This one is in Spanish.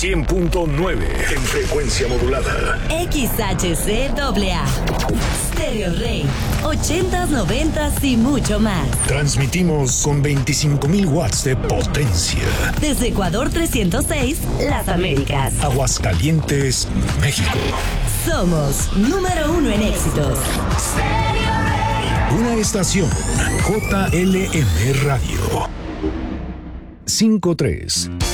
100.9 en frecuencia modulada. XHCAA. Stereo Rey. 80s, 90s y mucho más. Transmitimos con 25,000 watts de potencia. Desde Ecuador 306, Las Américas. Aguascalientes, México. Somos número 1 en éxitos. Una estación JLM Radio. 53.